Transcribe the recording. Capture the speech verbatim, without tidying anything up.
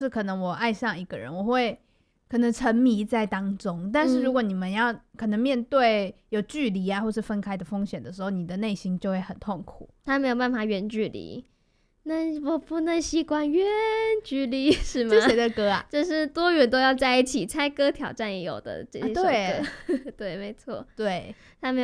是可能我爱上一个人，我会可能沉迷在当中，但是如果你们要可能面对有距离啊或是分开的风险的时候，你的内心就会很痛苦。 他没有办法远距离，那我不能习惯远距离，是吗？ 这是谁的歌啊？ 这是多远都要在一起，猜歌挑战也有的这一首歌、啊、对, 对没错， 对， 他没有